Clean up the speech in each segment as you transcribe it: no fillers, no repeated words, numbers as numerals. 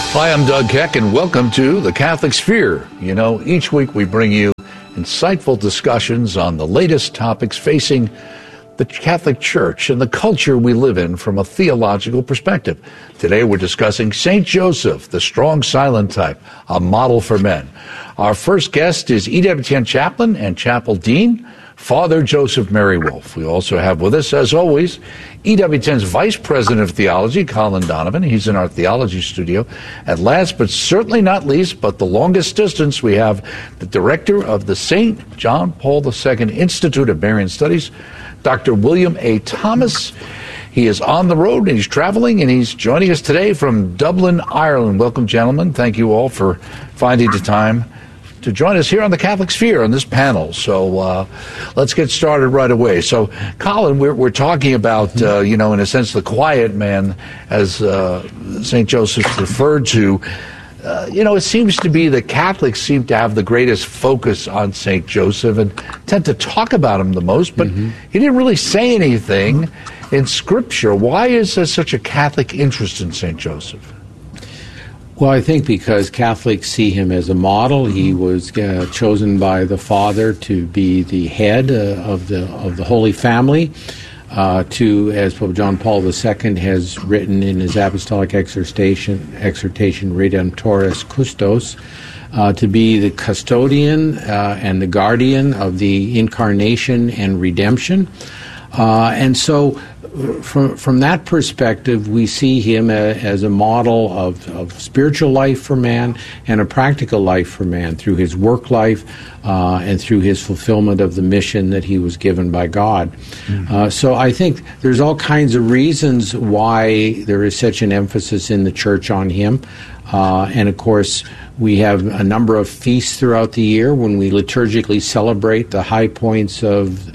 Hi, I'm Doug Keck, and welcome to The Catholic Sphere. You know, each week we bring you insightful discussions on the latest topics facing the Catholic Church and the culture we live in from a theological perspective. Today we're discussing St. Joseph, the strong, silent type, a model for men. Our first guest is EWTN chaplain and chapel dean, Father Joseph Mary Wolfe. We also have with us, as always, EWTN's Vice President of Theology, Colin Donovan. He's in our theology studio. At last, but certainly not least, but the longest distance, we have the Director of the St. John Paul II Institute of Marian Studies, Dr. William A. Thomas. He is on the road, and he's traveling, and he's joining us today from Dublin, Ireland. Welcome, gentlemen. Thank you all for finding the time to join us here on the Catholic Sphere on this panel. So let's get started right away. So, Colin, we're talking about, in a sense, the quiet man, as St. Joseph's referred to. It seems to be the Catholics seem to have the greatest focus on St. Joseph and tend to talk about him the most, but he didn't really say anything in Scripture. Why is there such a Catholic interest in St. Joseph? Well, I think because Catholics see him as a model. He was chosen by the Father to be the head of the Holy Family, as Pope John Paul II has written in his apostolic exhortation Redemptoris Custos, to be the custodian and the guardian of the incarnation and redemption. And so from that perspective, we see him as a model of spiritual life for man and a practical life for man through his work life and through his fulfillment of the mission that he was given by God. So I think there's all kinds of reasons why there is such an emphasis in the Church on him. And of course, we have a number of feasts throughout the year when we liturgically celebrate the high points of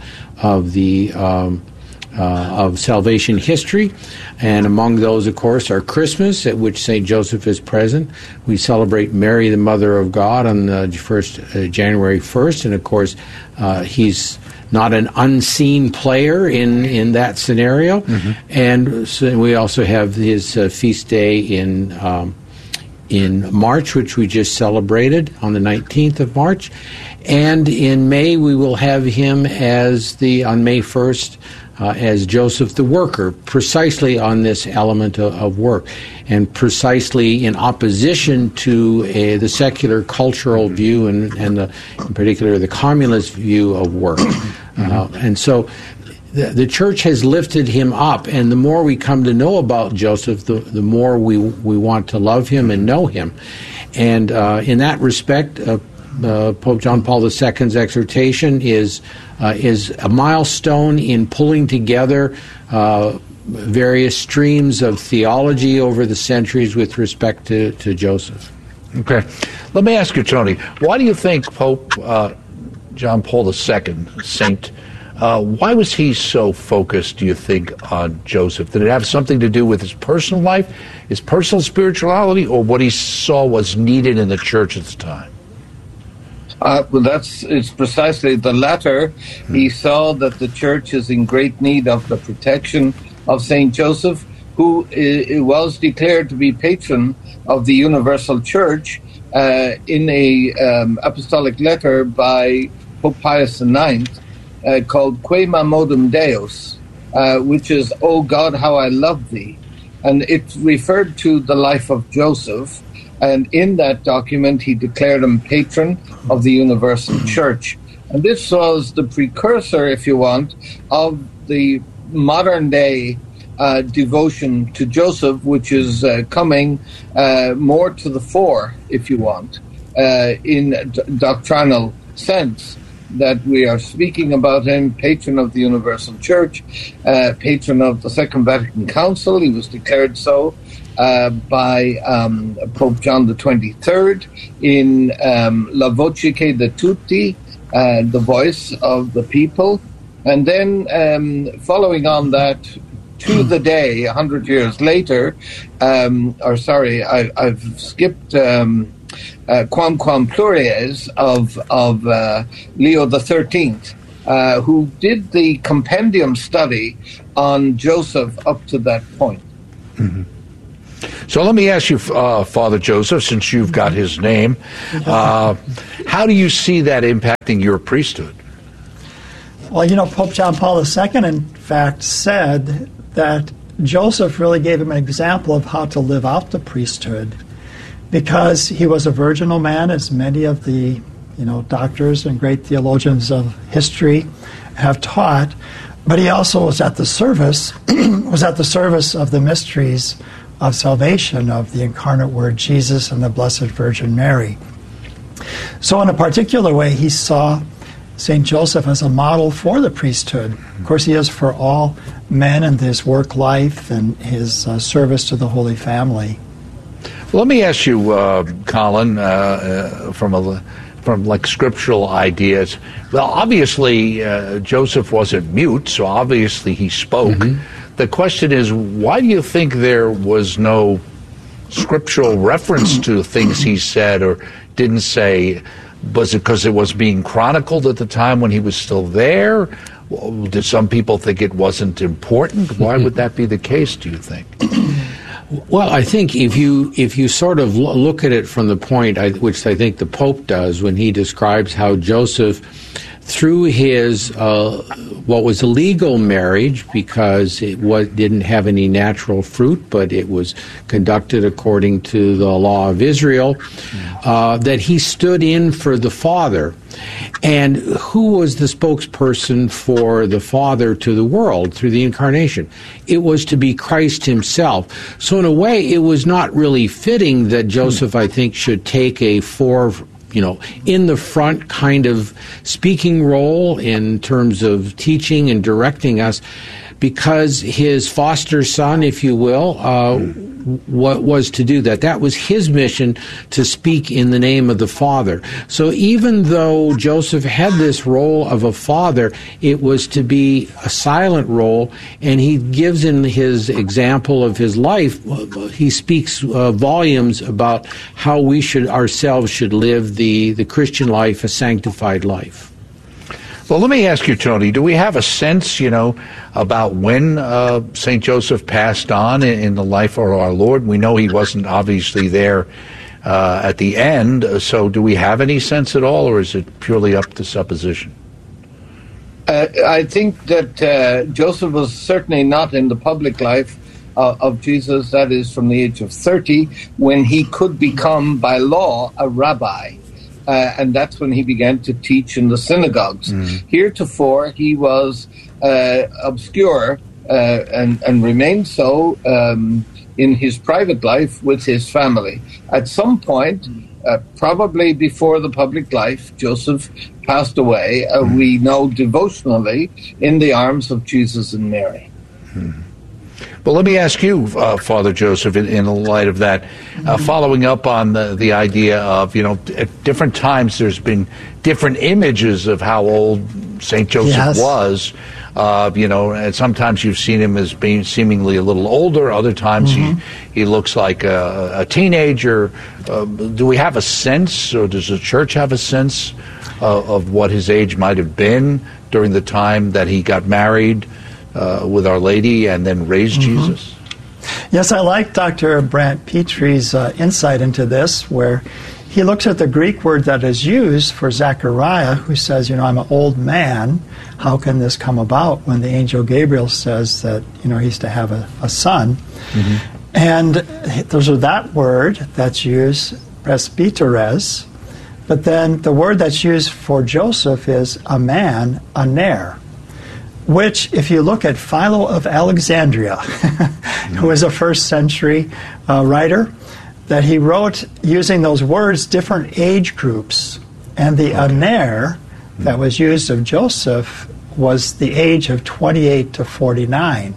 salvation history, and among those, of course, are Christmas, at which St. Joseph is present. We celebrate Mary, the Mother of God, on January 1st, and of course, he's not an unseen player in that scenario. And so we also have his feast day in March, which we just celebrated on the 19th of March, and in May we will have him on May 1st. As Joseph the worker, precisely on this element of work, and precisely in opposition to the secular cultural view and in particular the communist view of work. And so the Church has lifted him up, and the more we come to know about Joseph, the more we want to love him and know him. And in that respect, Pope John Paul II's exhortation is a milestone in pulling together various streams of theology over the centuries with respect to Joseph. Okay. Let me ask you, Tony, why do you think Pope John Paul II, Saint, why was he so focused, do you think, on Joseph? Did it have something to do with his personal life, his personal spirituality, or what he saw was needed in the Church at the time? It's precisely the latter. He saw that the Church is in great need of the protection of St. Joseph, who was declared to be patron of the Universal Church in a apostolic letter by Pope Pius IX called Quema Modum Deus, which is, "O God, how I love thee." And it referred to the life of Joseph. And in that document, he declared him patron of the Universal Church. And this was the precursor, if you want, of the modern-day devotion to Joseph, which is coming more to the fore, if you want, in doctrinal sense, that we are speaking about him, patron of the Universal Church, patron of the Second Vatican Council. He was declared so by Pope John the 23rd in La Voce de Tutti, the voice of the people. And then following on that, to the day, 100 years later, I've skipped Quamquam Plures of Leo the 13th, who did the compendium study on Joseph up to that point. Mm-hmm. So let me ask you, Father Joseph, since you've got his name, how do you see that impacting your priesthood? Well, Pope John Paul II, in fact, said that Joseph really gave him an example of how to live out the priesthood, because he was a virginal man, as many of the doctors and great theologians of history have taught, but he also was at the service of the mysteries of salvation of the incarnate Word Jesus and the Blessed Virgin Mary. So in a particular way, he saw St. Joseph as a model for the priesthood. Of course, he is for all men in his work life and his service to the Holy Family. Well, let me ask you, Colin, from like scriptural ideas. Well, obviously, Joseph wasn't mute, so obviously he spoke. Mm-hmm. The question is, why do you think there was no scriptural reference to things he said or didn't say? Was it because it was being chronicled at the time when he was still there? Did some people think it wasn't important? Why would that be the case, do you think? Well, I think if you sort of look at it from the point, which I think the Pope does when he describes how Joseph, through his what was a legal marriage, because it didn't have any natural fruit, but it was conducted according to the law of Israel, that he stood in for the Father. And who was the spokesperson for the Father to the world through the Incarnation? It was to be Christ himself. So in a way, it was not really fitting that Joseph, I think, should take a in the front kind of speaking role in terms of teaching and directing us, because his foster son, if you will, what was to do that. That was his mission, to speak in the name of the Father. So even though Joseph had this role of a father, it was to be a silent role, and he gives in his example of his life, he speaks volumes about how we ourselves should live the Christian life, a sanctified life. Well, let me ask you, Tony, do we have a sense, about when St. Joseph passed on in the life of our Lord? We know he wasn't obviously there at the end, so do we have any sense at all, or is it purely up to supposition? I think that Joseph was certainly not in the public life of Jesus, that is from the age of 30, when he could become, by law, a rabbi. And that's when he began to teach in the synagogues. Heretofore, he was obscure and remained so in his private life with his family. At some point, probably before the public life, Joseph passed away, we know devotionally, in the arms of Jesus and Mary. Well, let me ask you, Father Joseph, in the light of that, following up on the idea of, at different times there's been different images of how old St. Joseph was, and sometimes you've seen him as being seemingly a little older, other times he looks like a teenager. Do we have a sense, or does the Church have a sense of what his age might have been during the time that he got married with Our Lady and then raised Jesus? Yes, I like Dr. Brant Petrie's insight into this, where he looks at the Greek word that is used for Zechariah, who says, I'm an old man. How can this come about when the angel Gabriel says that, he's to have a son? And those are that word that's used, presbyteres, but then the word that's used for Joseph is a man, aner, which, if you look at Philo of Alexandria, who was a first century writer, that he wrote using those words different age groups. And the aner that was used of Joseph was the age of 28 to 49.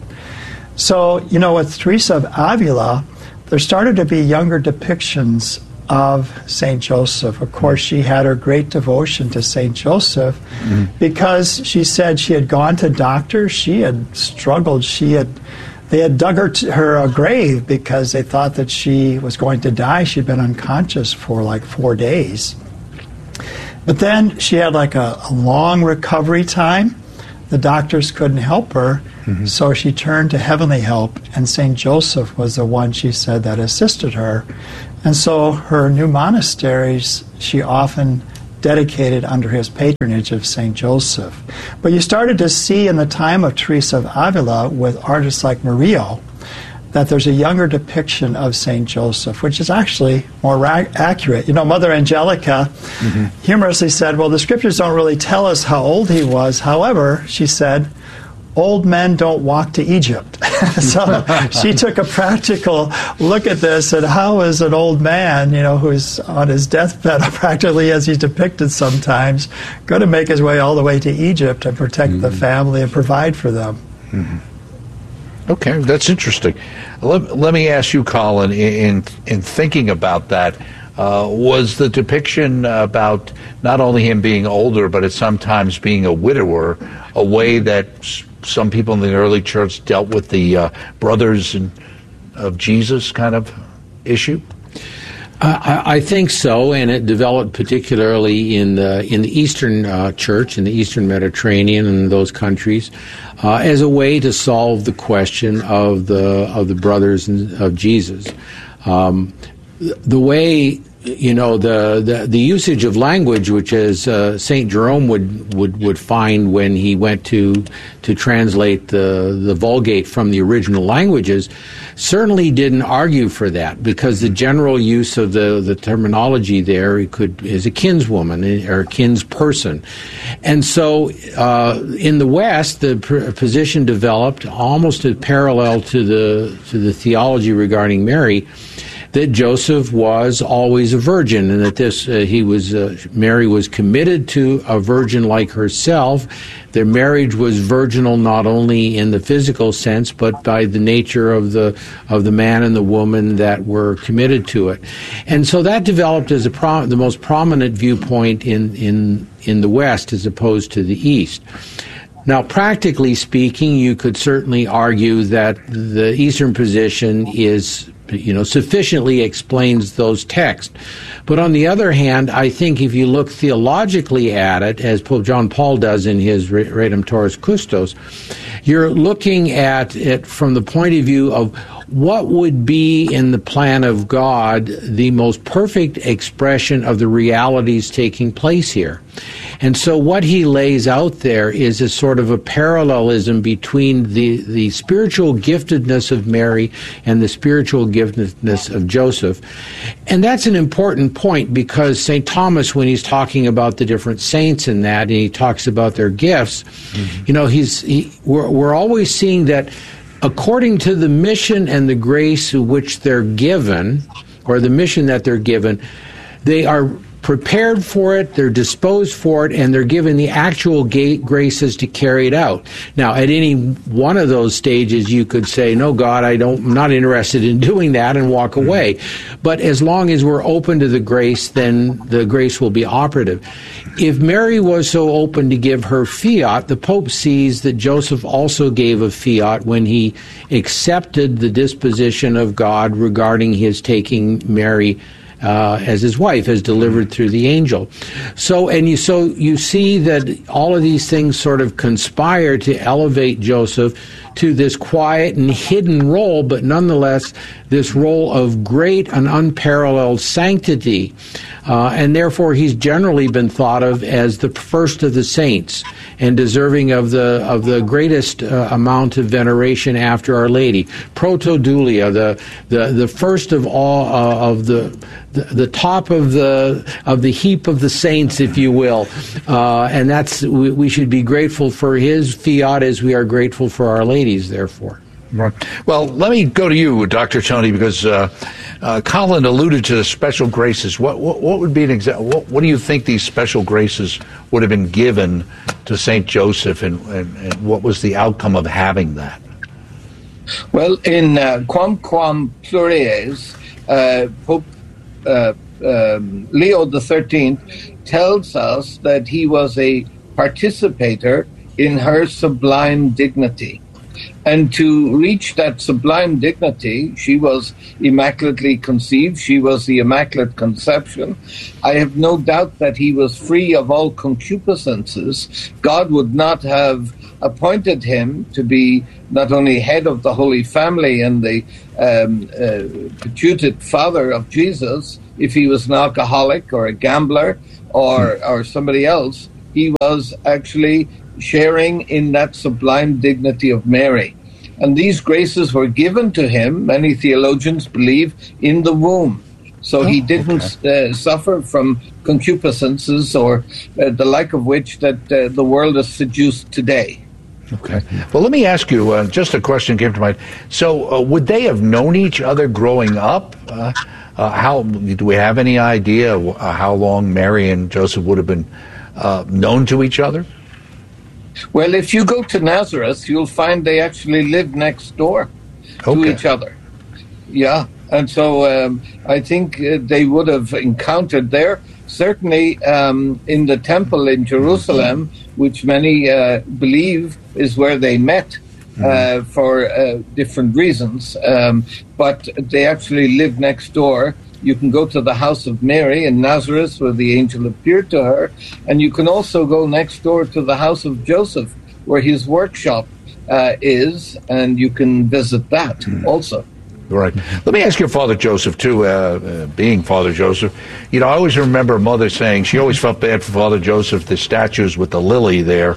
So, with Teresa of Avila, there started to be younger depictions of St. Joseph. Of course, she had her great devotion to St. Joseph because she said she had gone to doctors, she had struggled, they had dug her a grave because they thought that she was going to die. She'd been unconscious for like 4 days. But then she had like a long recovery time. The doctors couldn't help her, so she turned to heavenly help, and St. Joseph was the one, she said, that assisted her. And so her new monasteries, she often dedicated under his patronage of St. Joseph. But you started to see in the time of Teresa of Avila with artists like Murillo that there's a younger depiction of St. Joseph, which is actually more accurate. You know, Mother Angelica humorously said, well, the scriptures don't really tell us how old he was. However, she said, old men don't walk to Egypt. So she took a practical look at this and how is an old man, you know, who's on his deathbed practically as he's depicted sometimes, going to make his way all the way to Egypt and protect the family and provide for them. Okay, that's interesting. Let me ask you, Colin, in thinking about that, was the depiction about not only him being older, but at sometimes being a widower, a way that some people in the early church dealt with the brothers of Jesus kind of issue? I think so, and it developed particularly in the Eastern Church, in the Eastern Mediterranean and those countries, as a way to solve the question of the brothers of Jesus. The way, you know, the usage of language, which is Saint Jerome would find when he went to translate the Vulgate from the original languages, certainly didn't argue for that, because the general use of the terminology there is a kinswoman or a kinsperson. And so in the West, the position developed almost a parallel to the theology regarding Mary, that Joseph was always a virgin, and that Mary was committed to a virgin like herself. Their marriage was virginal not only in the physical sense, but by the nature of the man and the woman that were committed to it. And so that developed as the most prominent viewpoint in the West as opposed to the East. Now, practically speaking, you could certainly argue that the Eastern position is, you know, sufficiently explains those texts. But on the other hand, I think if you look theologically at it, as Pope John Paul does in his Redemptoris Custos, you're looking at it from the point of view of what would be in the plan of God the most perfect expression of the realities taking place here. And so what he lays out there is a sort of a parallelism between the spiritual giftedness of Mary and the spiritual giftedness of Joseph. And that's an important point, because St. Thomas, when he's talking about the different saints in that, and he talks about their gifts, you know, we're always seeing that according to the mission and the grace which they're given, or the mission that they're given, they are prepared for it, they're disposed for it, and they're given the actual graces to carry it out. Now, at any one of those stages, you could say, no, God, I'm not interested in doing that, and walk away. But as long as we're open to the grace, then the grace will be operative. If Mary was so open to give her fiat, the Pope sees that Joseph also gave a fiat when he accepted the disposition of God regarding his taking Mary as his wife, as delivered through the angel. So you see that all of these things sort of conspire to elevate Joseph to this quiet and hidden role, but nonetheless this role of great and unparalleled sanctity. And therefore he's generally been thought of as the first of the saints and deserving of the greatest amount of veneration after Our Lady. Protodulia, the first of all of the top of the heap of the saints, if you will. And we should be grateful for his fiat as we are grateful for Our Lady's, therefore. Right. Well, let me go to you, Dr. Tony, because Colin alluded to the special graces. What would be an example? What do you think these special graces would have been given to St. Joseph, and what was the outcome of having that? Well, in Quamquam Plures, Pope Leo XIII tells us that he was a participator in her sublime dignity. And to reach that sublime dignity, she was immaculately conceived. She was the Immaculate Conception. I have no doubt that he was free of all concupiscences. God would not have appointed him to be not only head of the Holy Family and the pituited father of Jesus if he was an alcoholic or a gambler or somebody else. He was actually sharing in that sublime dignity of Mary. And these graces were given to him, many theologians believe, in the womb. So he didn't suffer from concupiscences or the like of which that the world is seduced today. Okay. Well, let me ask you, just a question came to mind. So would they have known each other growing up? How do we have any idea how long Mary and Joseph would have been known to each other? Well, if you go to Nazareth, you'll find they actually lived next door to each other. Yeah. And so I think they would have encountered there. Certainly in the temple in Jerusalem, which many believe is where they met for different reasons. But they actually lived next door. You can go to the house of Mary in Nazareth where the angel appeared to her. And you can also go next door to the house of Joseph where his workshop is. And you can visit that also. Right. Let me ask you, Father Joseph, too, being Father Joseph. You know, I always remember Mother saying she always felt bad for Father Joseph, the statues with the lily there,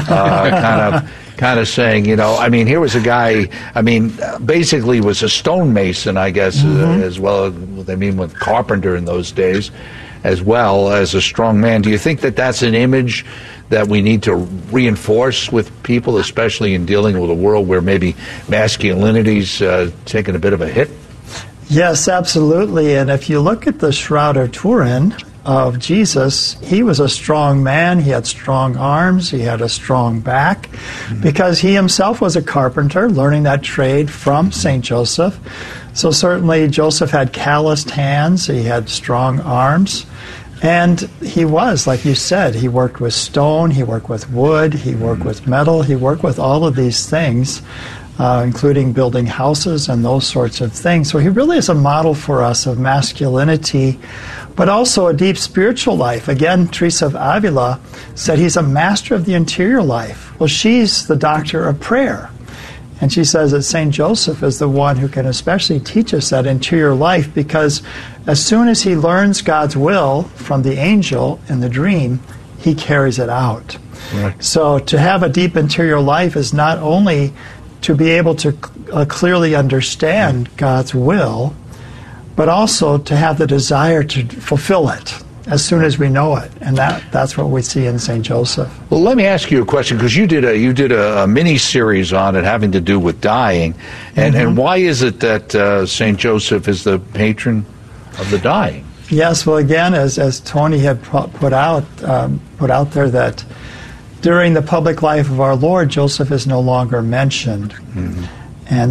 kind of saying, you know, I mean, here was a guy, I mean, basically was a stonemason, I guess, as well. I mean, with carpenter in those days, as well as a strong man. Do you think that that's an image that we need to reinforce with people, especially in dealing with a world where maybe masculinity's taking a bit of a hit? Yes, absolutely. And if you look at the Shroud of Turin of Jesus, he was a strong man. He had strong arms. He had a strong back because he himself was a carpenter, learning that trade from St. Joseph. So certainly Joseph had calloused hands. He had strong arms. And he was, like you said, he worked with stone, he worked with wood, he worked with metal, he worked with all of these things, including building houses and those sorts of things. So he really is a model for us of masculinity, but also a deep spiritual life. Again, Teresa of Avila said he's a master of the interior life. Well, she's the doctor of prayer. And she says that St. Joseph is the one who can especially teach us that interior life, because as soon as he learns God's will from the angel in the dream, he carries it out. Right. So to have a deep interior life is not only to be able to clearly understand God's will, but also to have the desire to fulfill it as soon as we know it. And that's what we see in St. Joseph. Well, let me ask you a question, because you did a mini-series on it having to do with dying. And why is it that St. Joseph is the patron of the dying? Yes, well, again, as Tony had put out there, that during the public life of our Lord, Joseph is no longer mentioned. And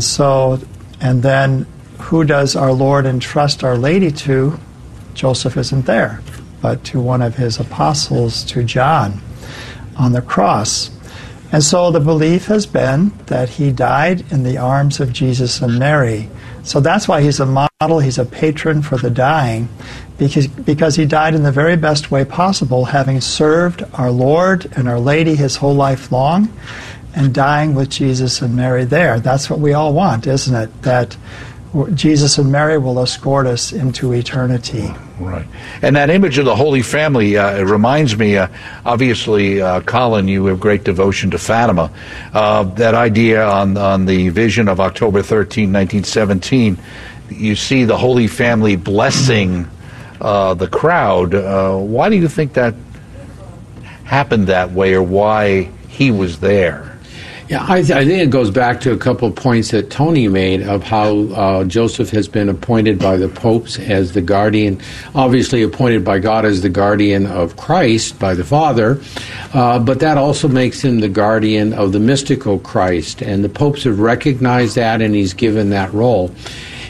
then who does our Lord entrust Our Lady to? Joseph isn't there, but to one of his apostles, to John, on the cross. And so the belief has been that he died in the arms of Jesus and Mary. So that's why he's a model, he's a patron for the dying, because he died in the very best way possible, having served our Lord and Our Lady his whole life long, and dying with Jesus and Mary there. That's what we all want, isn't it? That Jesus and Mary will escort us into eternity. Right. And that image of the Holy Family, it reminds me, obviously, Colin, you have great devotion to Fatima. That idea on the vision of October 13, 1917, you see the Holy Family blessing the crowd. Why do you think that happened that way, or why he was there? Yeah, I think it goes back to a couple of points that Tony made of how Joseph has been appointed by the popes as the guardian, obviously appointed by God as the guardian of Christ by the Father, but that also makes him the guardian of the mystical Christ, and the popes have recognized that, and he's given that role.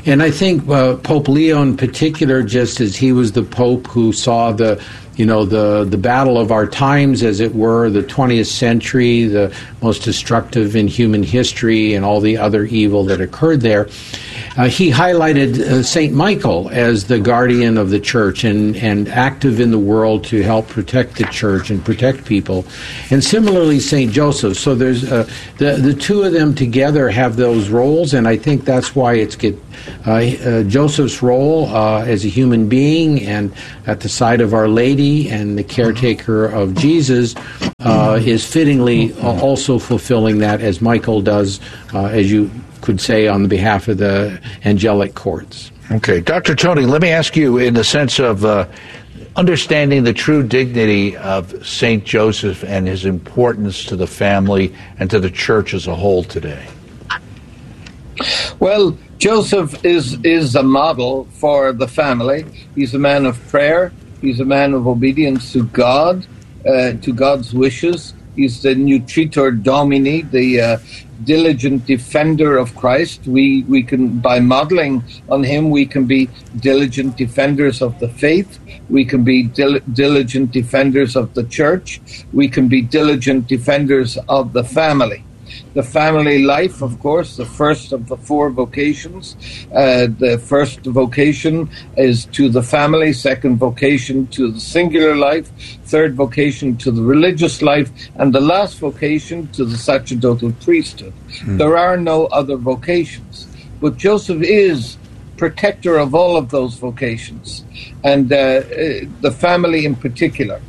And I think Pope Leo in particular, just as he was the Pope who saw the battle of our times, as it were, the 20th century, the most destructive in human history, and all the other evil that occurred there, he highlighted St. Michael as the guardian of the church and active in the world to help protect the church and protect people. And similarly, St. Joseph. So there's the two of them together have those roles, and I think that's why Joseph's role as a human being and at the side of Our Lady and the caretaker of Jesus is fittingly also fulfilling that, as Michael does, as you could say, on the behalf of the angelic courts. Okay. Dr. Tony, let me ask you, in the sense of understanding the true dignity of St. Joseph and his importance to the family and to the church as a whole today. Well, Joseph is a model for the family. He's a man of prayer. He's a man of obedience to God, to God's wishes. He's the nutritor domini, the diligent defender of Christ. We can, by modeling on him, we can be diligent defenders of the faith. We can be diligent defenders of the church. We can be diligent defenders of the family. The family life, of course, the first of the four vocations. The first vocation is to the family, second vocation to the singular life, third vocation to the religious life, and the last vocation to the sacerdotal priesthood. There are no other vocations. But Joseph is protector of all of those vocations, and the family in particular.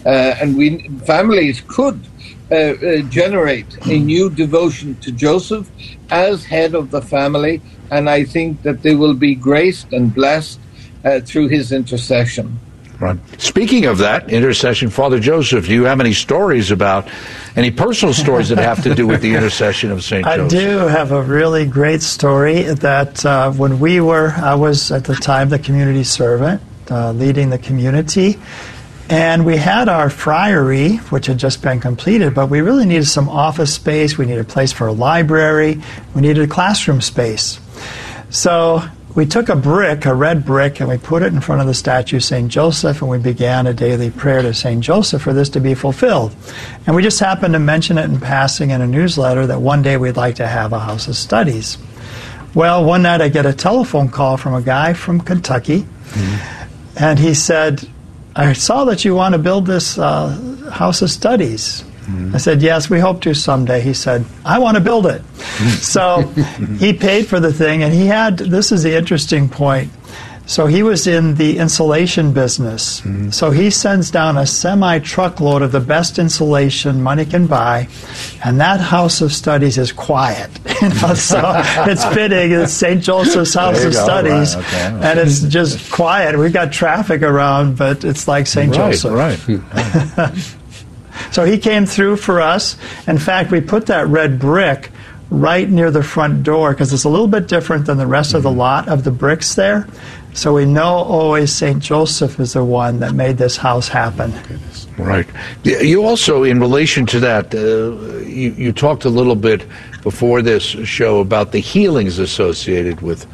Families could generate a new devotion to Joseph as head of the family, and I think that they will be graced and blessed through his intercession. Right. Speaking of that intercession, Father Joseph, do you have any stories about any personal stories that have to do with the intercession of St. Joseph? I do have a really great story that I was at the time the community servant, leading the community. And we had our friary, which had just been completed, but we really needed some office space. We needed a place for a library. We needed a classroom space. So we took a red brick, and we put it in front of the statue of St. Joseph, and we began a daily prayer to St. Joseph for this to be fulfilled. And we just happened to mention it in passing in a newsletter that one day we'd like to have a house of studies. Well, one night I get a telephone call from a guy from Kentucky, and he said, I saw that you want to build this house of studies. I said, yes, we hope to someday. He said, I want to build it. So he paid for the thing, and this is the interesting point. So he was in the insulation business. So he sends down a semi-truckload of the best insulation money can buy, and that house of studies is quiet. So it's fitting. It's St. Joseph's house of studies, right, okay. And it's just quiet. We've got traffic around, but it's like St. Joseph. Right. So he came through for us. In fact, we put that red brick right near the front door because it's a little bit different than the rest of the lot of the bricks there. So we know always St. Joseph is the one that made this house happen. Right. You also, in relation to that, you talked a little bit before this show about the healings associated with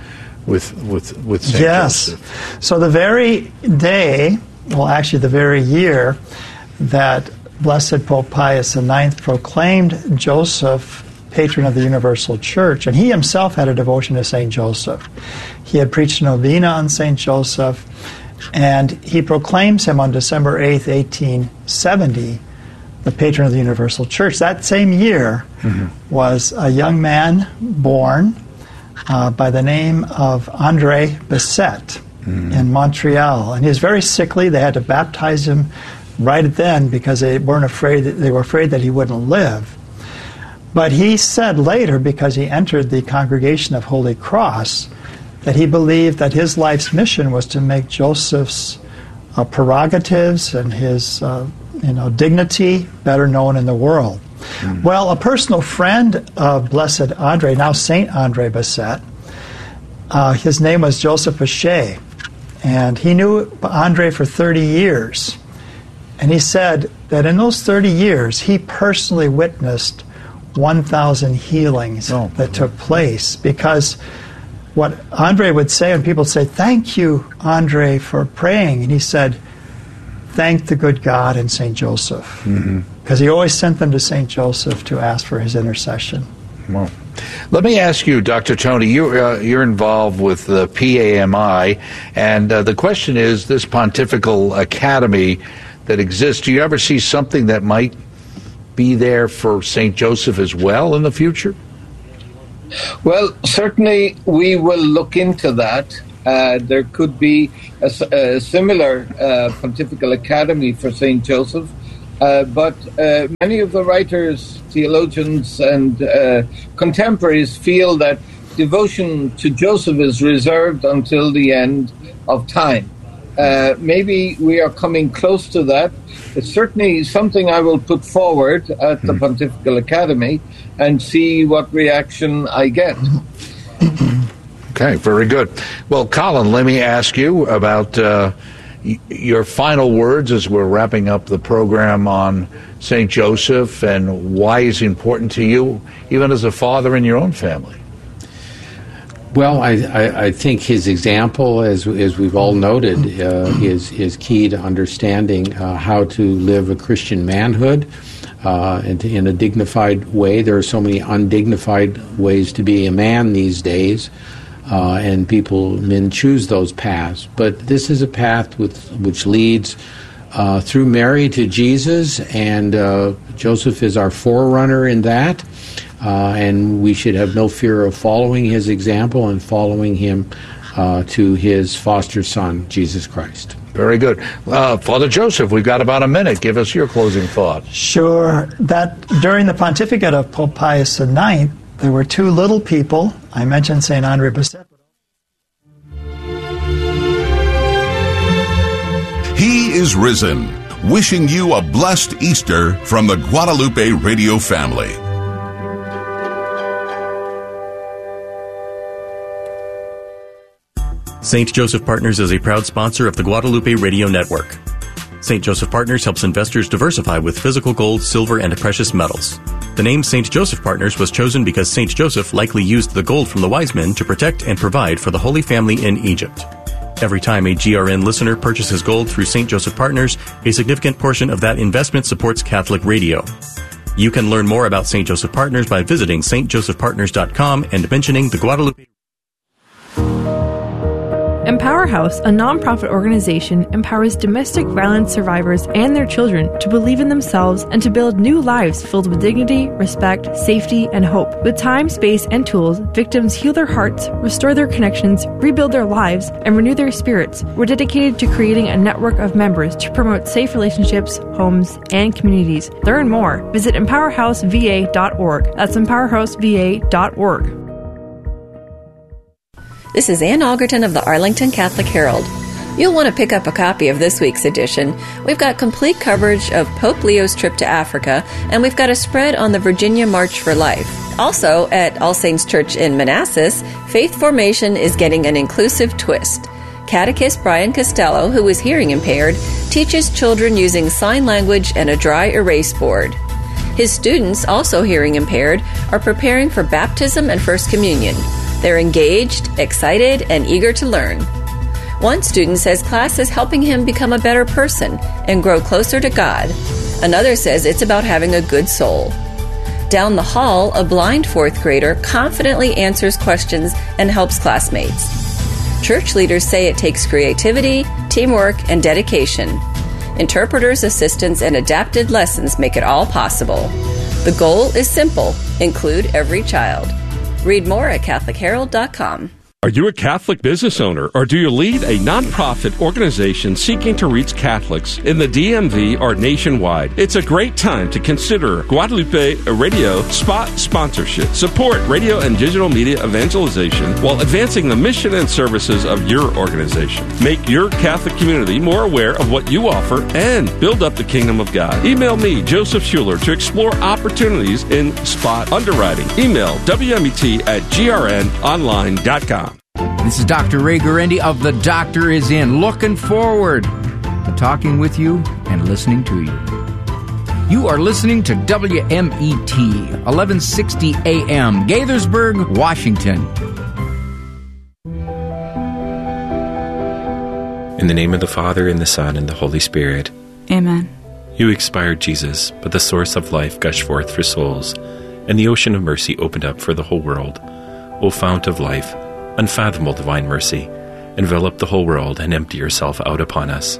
St. Joseph. So the very day, well, actually the very year that Blessed Pope Pius IX proclaimed Joseph patron of the Universal Church, and he himself had a devotion to St. Joseph. He had preached a novena on St. Joseph, and he proclaims him on December 8th, 1870, the patron of the Universal Church. That same year was a young man born by the name of André Bessette in Montreal, and he was very sickly. They had to baptize him right then because they were afraid that he wouldn't live. But he said later, because he entered the Congregation of Holy Cross, that he believed that his life's mission was to make Joseph's prerogatives and his dignity better known in the world. Well, a personal friend of Blessed Andre, now Saint Andre Bessette, his name was Joseph Bachet, and he knew Andre for 30 years. And he said that in those 30 years, he personally witnessed 1,000 healings that took place, because what Andre would say, and people say, "Thank you, Andre, for praying," and he said, "Thank the good God and St. Joseph," because he always sent them to St. Joseph to ask for his intercession. Well, let me ask you, Dr. Tony, you're involved with the PAMI, and the question is, this Pontifical Academy that exists, do you ever see something that might be there for St. Joseph as well in the future? Well, certainly we will look into that. There could be a similar Pontifical Academy for St. Joseph, but many of the writers, theologians, and contemporaries feel that devotion to Joseph is reserved until the end of time. Maybe we are coming close to that. It's certainly something I will put forward at the Pontifical Academy and see what reaction I get. Okay, very good. Well, Colin, let me ask you about your final words as we're wrapping up the program on St. Joseph and why he's important to you, even as a father in your own family. Well, I think his example, as we've all noted, is key to understanding how to live a Christian manhood and in a dignified way. There are so many undignified ways to be a man these days, and men choose those paths. But this is a path which leads through Mary to Jesus, and Joseph is our forerunner in that. And we should have no fear of following his example and following him to his foster son, Jesus Christ. Very good. Father Joseph, we've got about a minute. Give us your closing thought. Sure. That during the pontificate of Pope Pius IX, there were two little people. I mentioned St. Andre Bicêtre. He is risen, wishing you a blessed Easter from the Guadalupe Radio family. St. Joseph Partners is a proud sponsor of the Guadalupe Radio Network. St. Joseph Partners helps investors diversify with physical gold, silver, and precious metals. The name St. Joseph Partners was chosen because St. Joseph likely used the gold from the wise men to protect and provide for the Holy Family in Egypt. Every time a GRN listener purchases gold through St. Joseph Partners, a significant portion of that investment supports Catholic radio. You can learn more about St. Joseph Partners by visiting stjosephpartners.com and mentioning the Guadalupe. Empower House, a nonprofit organization, empowers domestic violence survivors and their children to believe in themselves and to build new lives filled with dignity, respect, safety, and hope. With time, space, and tools, victims heal their hearts, restore their connections, rebuild their lives, and renew their spirits. We're dedicated to creating a network of members to promote safe relationships, homes, and communities. Learn more. Visit empowerhouseva.org. That's empowerhouseva.org. This is Ann Algerton of the Arlington Catholic Herald. You'll want to pick up a copy of this week's edition. We've got complete coverage of Pope Leo's trip to Africa, and we've got a spread on the Virginia March for Life. Also, at All Saints Church in Manassas, faith formation is getting an inclusive twist. Catechist Brian Costello, who is hearing impaired, teaches children using sign language and a dry erase board. His students, also hearing impaired, are preparing for baptism and First Communion. They're engaged, excited, and eager to learn. One student says class is helping him become a better person and grow closer to God. Another says it's about having a good soul. Down the hall, a blind fourth grader confidently answers questions and helps classmates. Church leaders say it takes creativity, teamwork, and dedication. Interpreters, assistants, and adapted lessons make it all possible. The goal is simple: include every child. Read more at CatholicHerald.com. Are you a Catholic business owner, or do you lead a nonprofit organization seeking to reach Catholics in the DMV or nationwide? It's a great time to consider Guadalupe Radio spot sponsorship. Support radio and digital media evangelization while advancing the mission and services of your organization. Make your Catholic community more aware of what you offer and build up the kingdom of God. Email me, Joseph Schuler, to explore opportunities in spot underwriting. Email wmet@grnonline.com. This is Dr. Ray Guarendi of The Doctor Is In, looking forward to talking with you and listening to you. You are listening to WMET, 1160 AM, Gaithersburg, Washington. In the name of the Father, and the Son, and the Holy Spirit. Amen. You expired, Jesus, but the source of life gushed forth for souls, and the ocean of mercy opened up for the whole world. O fount of life, unfathomable divine mercy, envelop the whole world and empty yourself out upon us.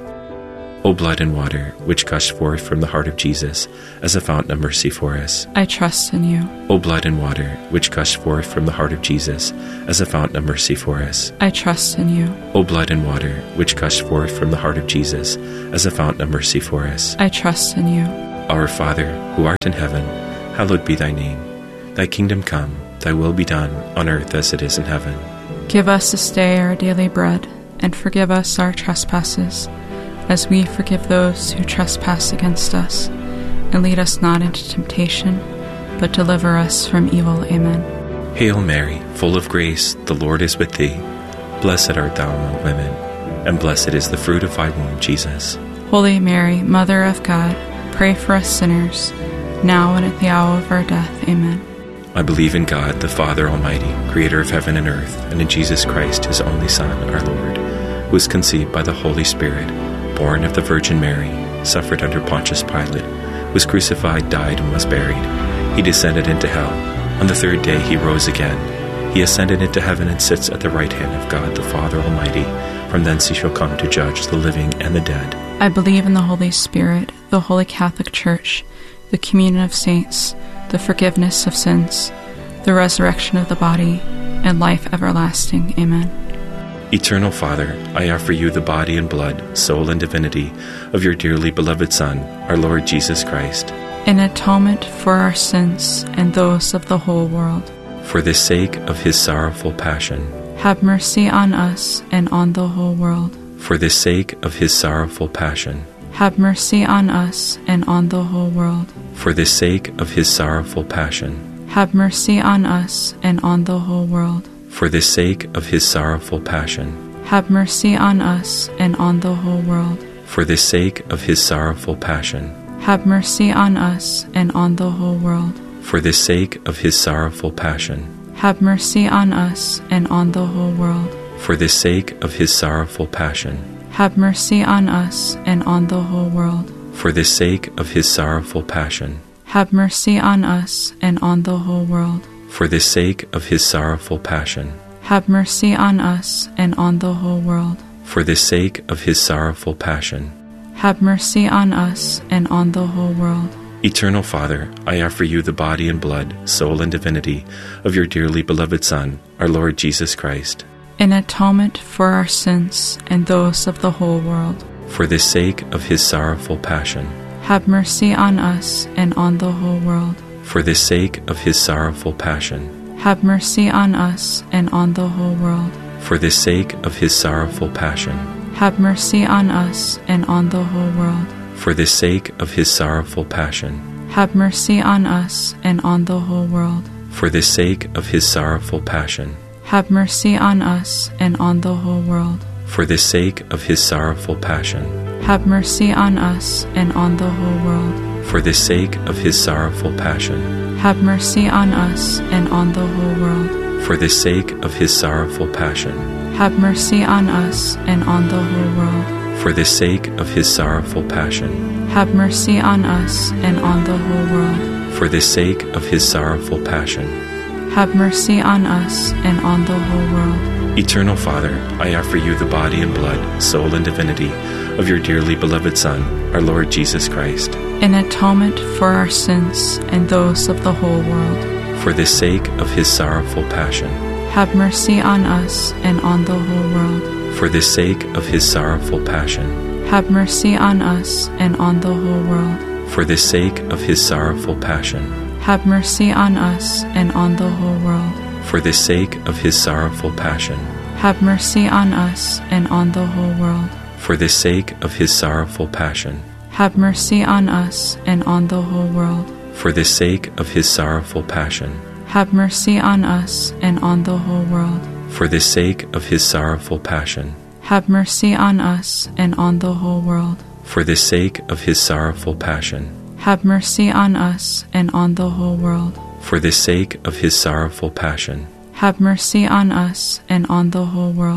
O blood and water, which gushed forth from the heart of Jesus as a fountain of mercy for us. I trust in you. O blood and water, which gushed forth from the heart of Jesus as a fountain of mercy for us. I trust in you. O blood and water, which gushed forth from the heart of Jesus as a fountain of mercy for us. I trust in you. Our Father, who art in heaven, hallowed be thy name. Thy kingdom come, thy will be done, on earth as it is in heaven. Give us this day our daily bread, and forgive us our trespasses, as we forgive those who trespass against us. And lead us not into temptation, but deliver us from evil. Amen. Hail Mary, full of grace, the Lord is with thee. Blessed art thou among women, and blessed is the fruit of thy womb, Jesus. Holy Mary, Mother of God, pray for us sinners, now and at the hour of our death. Amen. I believe in God, the Father Almighty, creator of heaven and earth, and in Jesus Christ, his only Son, our Lord, who was conceived by the Holy Spirit, born of the Virgin Mary, suffered under Pontius Pilate, was crucified, died, and was buried. He descended into hell. On the third day he rose again. He ascended into heaven and sits at the right hand of God the Father Almighty. From thence he shall come to judge the living and the dead. I believe in the Holy Spirit, the Holy Catholic Church, the communion of saints, the forgiveness of sins, the resurrection of the body, and life everlasting. Amen. Eternal Father, I offer you the body and blood, soul and divinity of your dearly beloved Son, our Lord Jesus Christ, in atonement for our sins and those of the whole world. For the sake of his sorrowful passion, have mercy on us and on the whole world. For the sake of his sorrowful passion, have mercy on us and on the whole world. For the sake of his sorrowful passion, have mercy on us and on the whole world. For the sake of his sorrowful passion, have mercy on us and on the whole world. For the sake of his sorrowful passion, have mercy on us and on the whole world. For the sake of his sorrowful passion, have mercy on us and on the whole world. For the sake of his sorrowful passion, have mercy on us and on the whole world. For the sake of his sorrowful passion, have mercy on us and on the whole world. For the sake of his sorrowful passion, have mercy on us and on the whole world. For the sake of his sorrowful passion, have mercy on us and on the whole world. Eternal Father, I offer you the body and blood, soul and divinity of your dearly beloved Son, our Lord Jesus Christ, in atonement for our sins and those of the whole world. For the sake of his sorrowful passion, have mercy on us and on the whole world. For the sake of his sorrowful passion, have mercy on us and on the whole world. For the sake of his sorrowful passion, have mercy on us and on the whole world. For the sake of his sorrowful passion, have mercy on us and on the whole world. For the sake of his sorrowful passion, have mercy on us and on the whole world. For the sake of his sorrowful passion, have mercy on us and on the whole world. For the sake of his sorrowful passion, have mercy on us and on the whole world. For the sake of his sorrowful passion, have mercy on us and on the whole world. For the sake of his sorrowful passion, have mercy on us and on the whole world. For the sake of his sorrowful passion, have mercy on us and on the whole world. Eternal Father, I offer you the body and blood, soul and divinity of your dearly beloved Son, our Lord Jesus Christ, in atonement for our sins and those of the whole world. For the sake of his sorrowful passion, have mercy on us and on the whole world. For the sake of his sorrowful passion, have mercy on us and on the whole world. For the sake of his sorrowful passion, have mercy on us and on the whole world. For the sake of his sorrowful passion, have mercy on us and on the whole world. For the sake of his sorrowful passion, have mercy on us and on the whole world. For the sake of his sorrowful passion, have mercy on us and on the whole world. For the sake of his sorrowful passion, have mercy on us and on the whole world. For the sake of his sorrowful passion, have mercy on us and on the whole world. For the sake of his sorrowful passion, have mercy on us and on the whole world.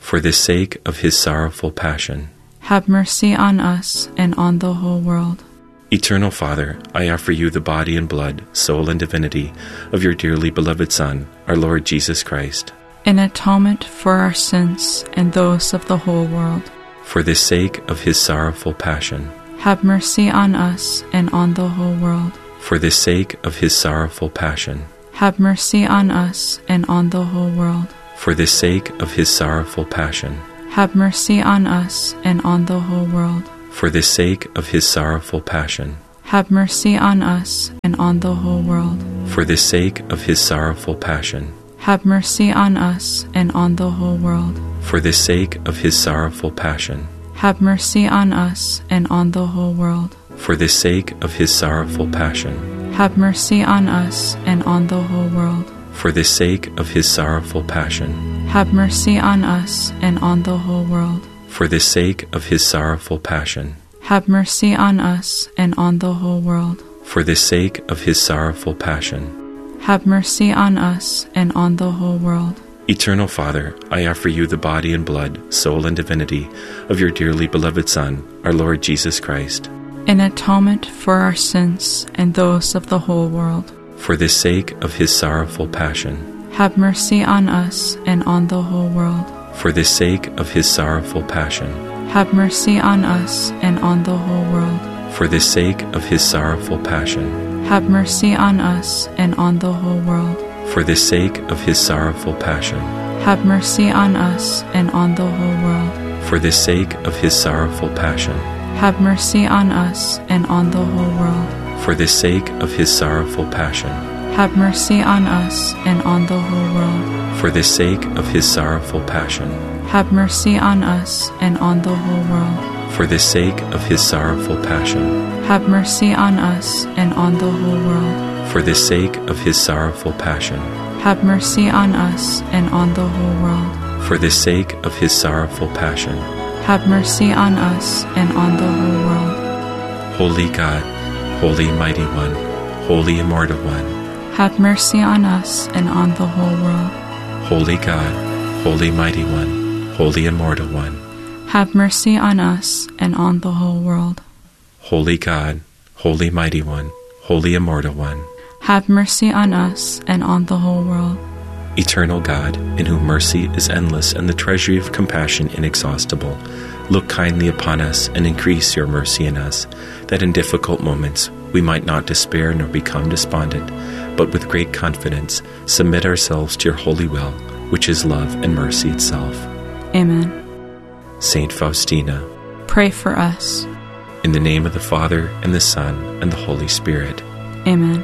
For the sake of his sorrowful passion, have mercy on us and on the whole world. Eternal Father, I offer you the body and blood, soul and divinity of your dearly beloved Son, our Lord Jesus Christ, in atonement for our sins and those of the whole world. For the sake of his sorrowful passion, have mercy on us and on the whole world. For the sake of his sorrowful passion, have mercy on us and on the whole world. For the sake of his sorrowful passion, have mercy on us and on the whole world. For the sake of his sorrowful passion, have mercy on us and on the whole world. For the sake of his sorrowful passion, have mercy on us and on the whole world. For the sake of his sorrowful passion, have mercy on us and on the whole world. For the sake of his sorrowful passion, have mercy on us and on the whole world. For the sake of his sorrowful passion, have mercy on us and on the whole world. For the sake of his sorrowful passion, have mercy on us and on the whole world. For the sake of his sorrowful passion, have mercy on us and on the whole world. Eternal Father, I offer you the body and blood, soul and divinity of your dearly beloved Son, our Lord Jesus Christ, in atonement for our sins and those of the whole world. For the sake of his sorrowful passion, have mercy on us and on the whole world. For the sake of his sorrowful passion, have mercy on us and on the whole world. For the sake of his sorrowful passion, have mercy on us and on the whole world. For the sake of his sorrowful passion, have mercy on us and on the whole world. For the sake of his sorrowful passion, have mercy on us and on the whole world. For the sake of his sorrowful passion, have mercy on us and on the whole world. For the sake of his sorrowful passion, have mercy on us and on the whole world. For the sake of his sorrowful passion, have mercy on us and on the whole world. For the sake of his sorrowful passion, have mercy on us and on the whole world. For the sake of his sorrowful passion, have mercy on us and on the whole world. Holy God, Holy Mighty One, Holy Immortal One, have mercy on us and on the whole world. Holy God, Holy Mighty One, Holy Immortal One, have mercy on us and on the whole world. Holy God, Holy Mighty One, Holy Immortal One, have mercy on us and on the whole world. Eternal God, in whom mercy is endless and the treasury of compassion inexhaustible, look kindly upon us and increase your mercy in us, that in difficult moments we might not despair nor become despondent, but with great confidence submit ourselves to your holy will, which is love and mercy itself. Amen. Saint Faustina, pray for us. In the name of the Father, and the Son, and the Holy Spirit. Amen.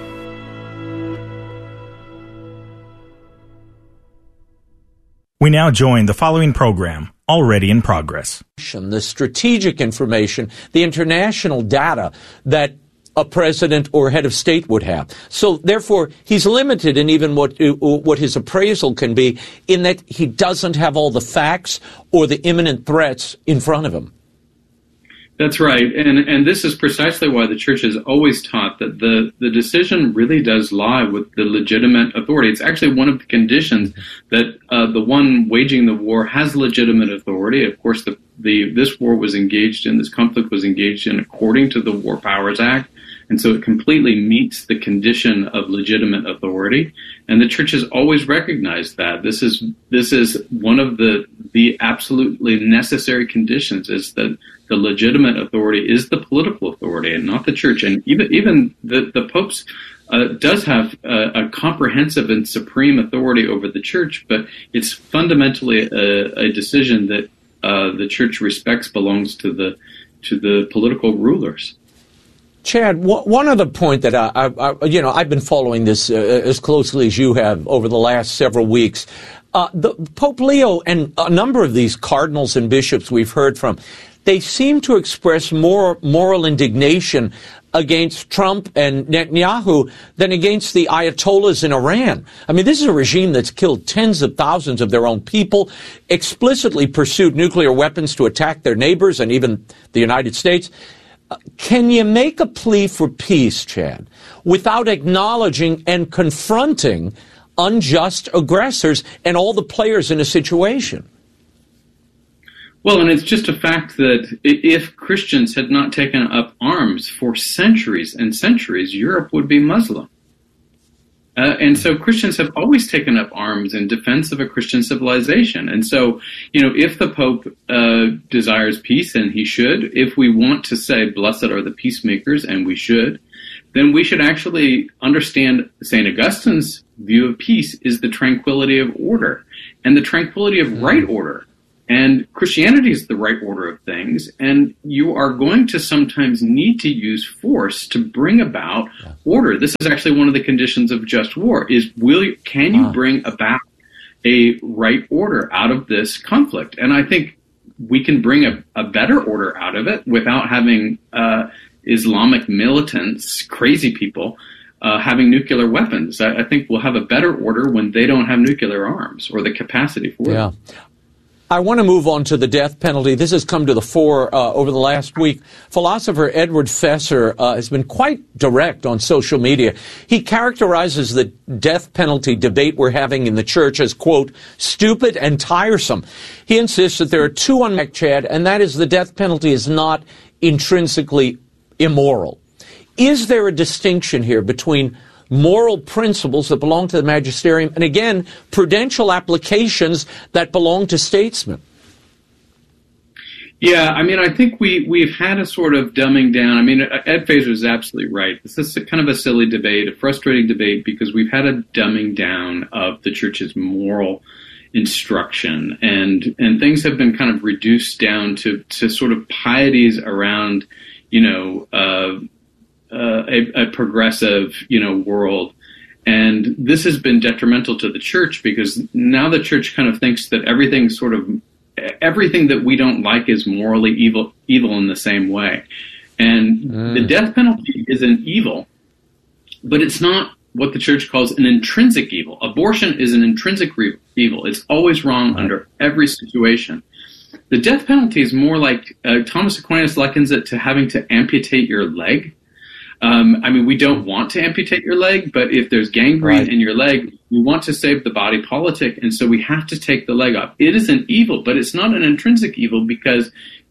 We now join the following program, already in progress. The strategic information, the international data that a president or head of state would have. So therefore, he's limited in even what his appraisal can be, in that he doesn't have all the facts or the imminent threats in front of him. That's right, and this is precisely why the Church has always taught that the decision really does lie with the legitimate authority. It's actually one of the conditions that the one waging the war has legitimate authority. Of course, this war was engaged in, this conflict was engaged in according to the War Powers Act, and so it completely meets the condition of legitimate authority. And the Church has always recognized that this is one of the absolutely necessary conditions, is that the legitimate authority is the political authority and not the Church. And even the Pope's does have a comprehensive and supreme authority over the Church, but it's fundamentally a decision that the Church respects belongs to the political rulers. Chad, one other point that I've been following this as closely as you have over the last several weeks. The Pope Leo and a number of these cardinals and bishops we've heard from, they seem to express more moral indignation against Trump and Netanyahu than against the Ayatollahs in Iran. I mean, this is a regime that's killed tens of thousands of their own people, explicitly pursued nuclear weapons to attack their neighbors and even the United States. Can you make a plea for peace, Chad, without acknowledging and confronting unjust aggressors and all the players in a situation? Well, and it's just a fact that if Christians had not taken up arms for centuries and centuries, Europe would be Muslim. And so Christians have always taken up arms in defense of a Christian civilization. And so, if the Pope desires peace, and he should, if we want to say, blessed are the peacemakers, and we should, then we should actually understand St. Augustine's view of peace is the tranquility of order and the tranquility of right order. And Christianity is the right order of things, and you are going to sometimes need to use force to bring about order. This is actually one of the conditions of just war, is can you bring about a right order out of this conflict? And I think we can bring a better order out of it without having Islamic militants, crazy people, having nuclear weapons. I think we'll have a better order when they don't have nuclear arms or the capacity for it. I want to move on to the death penalty. This has come to the fore over the last week. Philosopher Edward Fesser has been quite direct on social media. He characterizes the death penalty debate we're having in the church as, quote, stupid and tiresome. He insists that there are two unmet, Chad, and that is the death penalty is not intrinsically immoral. Is there a distinction here between moral principles that belong to the magisterium, and again, prudential applications that belong to statesmen? Yeah, I think we've had a sort of dumbing down. Ed Feser is absolutely right. This is kind of a silly debate, a frustrating debate, because we've had a dumbing down of the church's moral instruction, and things have been kind of reduced down to sort of pieties around, a progressive, world. And this has been detrimental to the church, because now the church kind of thinks that everything that we don't like is morally evil in the same way. And the death penalty is an evil, but it's not what the church calls an intrinsic evil. Abortion is an intrinsic evil. It's always wrong under every situation. The death penalty is more like, Thomas Aquinas likens it to having to amputate your leg. We don't want to amputate your leg, but if there's gangrene in your leg, we want to save the body politic, and so we have to take the leg off. It is an evil, but it's not an intrinsic evil, because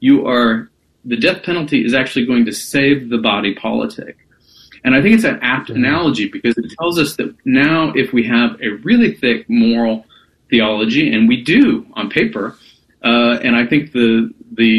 the death penalty is actually going to save the body politic. And I think it's an apt analogy, because it tells us that now if we have a really thick moral theology, and we do on paper, and I think the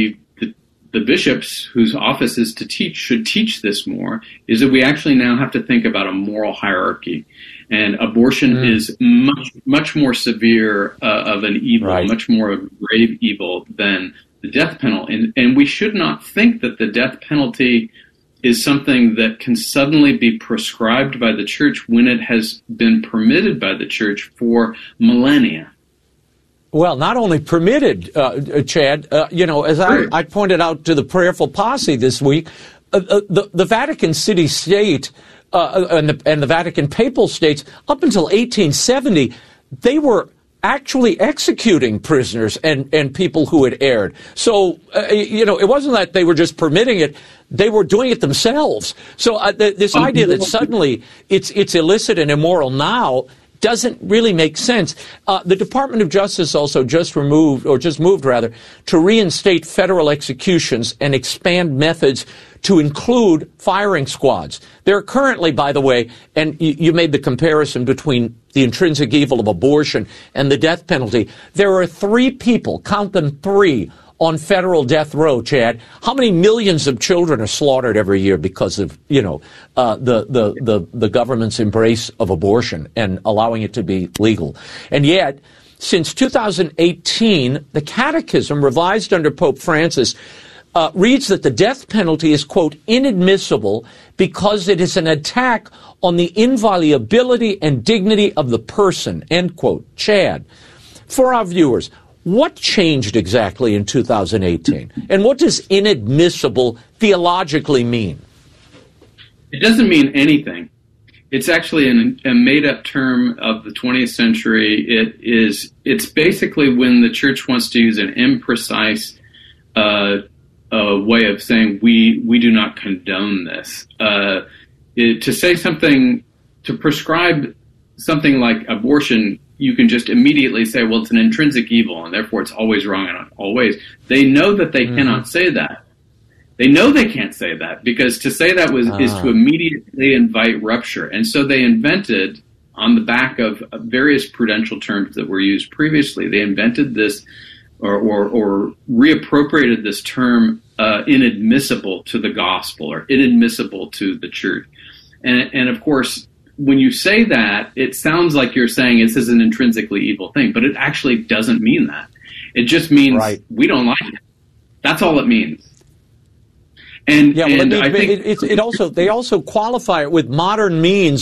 bishops whose office is to teach should teach this more, is that we actually now have to think about a moral hierarchy. And abortion is much more severe of an evil, much more of a grave evil than the death penalty. And we should not think that the death penalty is something that can suddenly be prescribed by the church when it has been permitted by the church for millennia. Well, not only permitted, Chad, as I pointed out to the prayerful posse this week, the Vatican city-state and the Vatican papal states, up until 1870, they were actually executing prisoners and people who had erred. So, it wasn't that they were just permitting it. They were doing it themselves. So this idea that suddenly it's illicit and immoral now doesn't really make sense. The Department of Justice also just moved to reinstate federal executions and expand methods to include firing squads. There are currently, by the way, and you made the comparison between the intrinsic evil of abortion and the death penalty, there are 3 people, count them 3, on federal death row, Chad. How many millions of children are slaughtered every year because of, the government's embrace of abortion and allowing it to be legal? And yet, since 2018, the Catechism, revised under Pope Francis, reads that the death penalty is, quote, inadmissible because it is an attack on the inviolability and dignity of the person, end quote. Chad, for our viewers, what changed exactly in 2018? And what does inadmissible theologically mean? It doesn't mean anything. It's actually a made-up term of the 20th century. It's basically when the church wants to use an imprecise way of saying we do not condone this. To say something, to prescribe something like abortion you can just immediately say, well, it's an intrinsic evil, and therefore it's always wrong in all ways. They know that they cannot say that. They know they can't say that, because to say that is to immediately invite rupture. And so they invented, on the back of various prudential terms that were used previously, they invented this or reappropriated this term inadmissible to the gospel, or inadmissible to the truth. And of course, when you say that, it sounds like you're saying this is an intrinsically evil thing, but it actually doesn't mean that. It just means we don't like it. That's all it means. And, yeah, and but I think they also qualify it with modern means